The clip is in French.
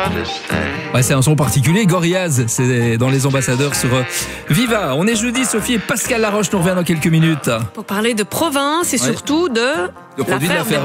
Ouais, c'est un son particulier. Gorillaz, c'est dans Les Ambassadeurs sur Viva. On est jeudi, Sophie et Pascal Laroche nous revient dans quelques minutes. Pour parler de province et surtout de produits de la ferme.